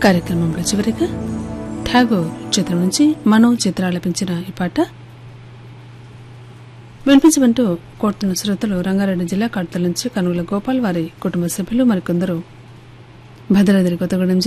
కార్యక్రమంలో చివరిగా ఠాగూర్ చిత్రం నుంచి మనో చిత్రాలపించిన ఈ పాట వినిపించమంటూ కోరుతున్న శ్రోతలు రంగారెడ్డి జిల్లా కడతల నుంచి కనుగొల గోపాల్ వారి కుటుంబ సభ్యులు మరికొందరు భద్రాద్రి కొత్తగూడెం